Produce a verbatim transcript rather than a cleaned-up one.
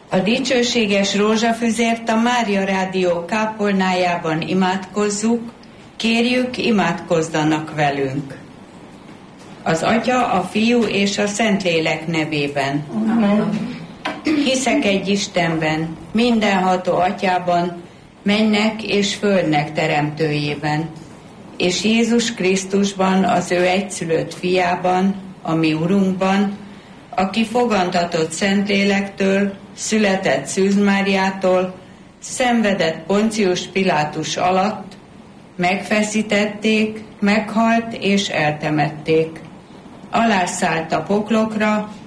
A dicsőséges rózsafüzért a Mária Rádió kápolnájában imádkozzuk, kérjük, imádkozzanak velünk. Az Atya, a Fiú és a Szentlélek nevében. Amen. Hiszek egy Istenben, mindenható Atyában, mennek és földnek teremtőjében, és Jézus Krisztusban, az ő egyszülött fiában, a mi Urunkban, aki fogantatott Szentlélektől, született Szűz Máriától, szenvedett Poncius Pilátus alatt, megfeszítették, meghalt és eltemették. Alászállt a poklokra,